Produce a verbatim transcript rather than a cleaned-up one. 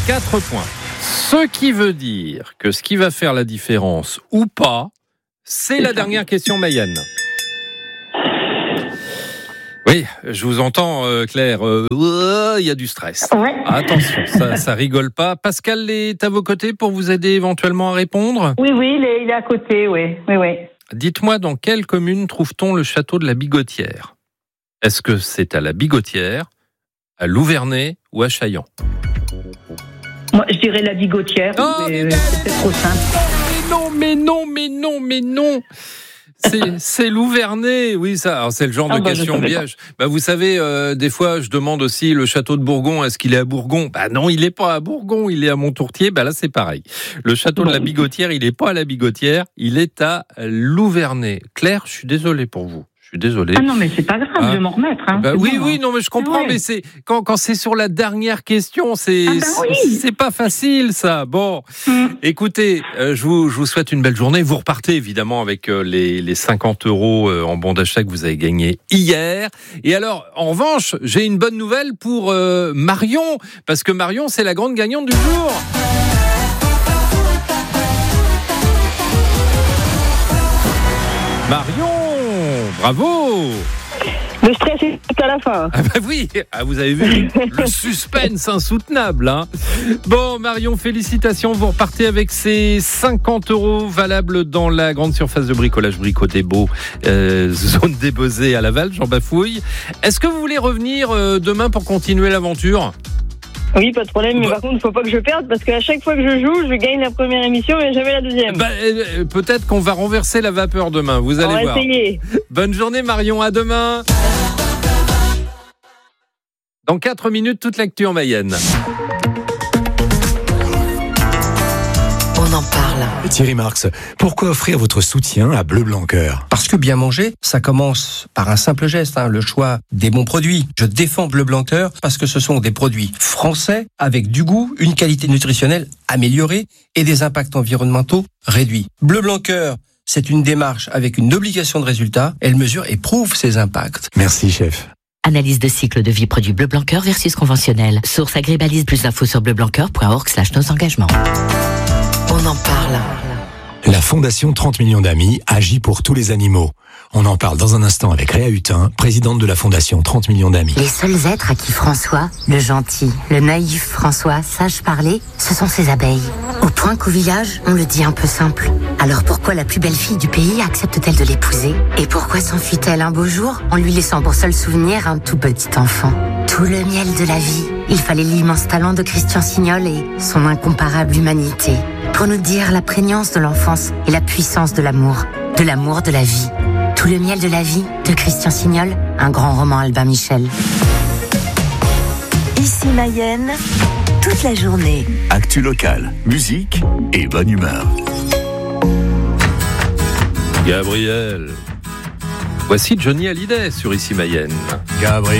quatre points. Ce qui veut dire que ce qui va faire la différence ou pas, c'est la dernière question Mayenne. Oui, je vous entends, euh, Claire. Il euh, y a du stress. Ouais. Attention, ça, ça rigole pas. Pascal est à vos côtés pour vous aider éventuellement à répondre. Oui, oui, il est, il est à côté, oui, oui, oui. Dites-moi, dans quelle commune trouve-t-on le château de la Bigotière ? Est-ce que c'est à la Bigotière, à Louvernay ou à Chaillans ? Moi, je dirais la Bigotière, oh, mais, mais euh, c'est peut-être trop simple. Mais non, mais non, mais non, mais non. C'est, c'est Louvernay, oui ça. Alors c'est le genre ah de bah, question piège. Bah vous savez, euh, des fois je demande aussi le château de Bourgon, est-ce qu'il est à Bourgon ? Bah non, il est pas à Bourgon, il est à Montourtier. Bah là c'est pareil. Le château bon. de la Bigotière, il est pas à la Bigotière, il est à Louvernay. Claire, je suis désolé pour vous. Je suis désolé. Ah non, mais c'est pas grave, ah. je vais m'en remettre. Hein. Bah oui, bon, oui, non, mais je comprends, ouais. mais c'est quand, quand c'est sur la dernière question, c'est ah ben oui. c'est, c'est pas facile, ça. Bon, mm. écoutez, euh, je vous je vous souhaite une belle journée. Vous repartez évidemment avec euh, les les cinquante euros euh, en bon d'achat que vous avez gagné hier. Et alors, en revanche, j'ai une bonne nouvelle pour euh, Marion, parce que Marion, c'est la grande gagnante du jour. Marion. Bravo! Le stress est tout à la fin. Ah bah oui, ah vous avez vu le suspense insoutenable. Hein. Bon, Marion, félicitations. Vous repartez avec ces cinquante euros valables dans la grande surface de bricolage Brico Dépôt, euh, zone des Beuzés à Laval, Jean Bafouille. Est-ce que vous voulez revenir euh, demain pour continuer l'aventure ? Oui, pas de problème, mais bah, par contre, il ne faut pas que je perde, parce qu'à chaque fois que je joue, je gagne la première émission et jamais la deuxième. Bah, euh, peut-être qu'on va renverser la vapeur demain, vous allez On va voir. essayer. Bonne journée Marion, à demain. Dans quatre minutes, toute l'actu en Mayenne. On en parle. Thierry Marx, pourquoi offrir votre soutien à Bleu Blanc Cœur ? Parce que bien manger, ça commence par un simple geste, hein, le choix des bons produits. Je défends Bleu Blanc Cœur parce que ce sont des produits français avec du goût, une qualité nutritionnelle améliorée et des impacts environnementaux réduits. Bleu Blanc Cœur, c'est une démarche avec une obligation de résultat. Elle mesure et prouve ses impacts. Merci, chef. Analyse de cycle de vie produit Bleu Blanc Cœur versus conventionnel. Source Agribalise, plus d'infos sur bleu-blanc-cœur point org slash nos engagements. On en parle. La Fondation trente millions d'amis agit pour tous les animaux. On en parle dans un instant avec Réa Hutin, présidente de la Fondation trente millions d'amis. Les seuls êtres à qui François, le gentil, le naïf François, sache parler, ce sont ses abeilles. Au point qu'au village, on le dit un peu simple. Alors pourquoi la plus belle fille du pays accepte-t-elle de l'épouser ? Et pourquoi s'enfuit-elle un beau jour en lui laissant pour seul souvenir un tout petit enfant ? Tout le miel de la vie. Il fallait l'immense talent de Christian Signol et son incomparable humanité pour nous dire la prégnance de l'enfance et la puissance de l'amour, de l'amour de la vie. Tout le miel de la vie de Christian Signol, un grand roman Albin Michel. Ici Mayenne, toute la journée. Actu locale, musique et bonne humeur. Gabriel. Voici Johnny Hallyday sur Ici Mayenne. Gabriel.